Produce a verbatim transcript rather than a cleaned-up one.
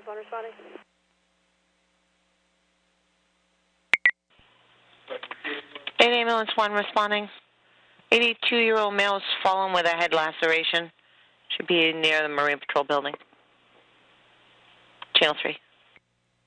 Ambulance one responding. eight Ambulance one responding. eighty-two-year-old male is fallen with a head laceration. Should be near the Marine Patrol building. Channel three.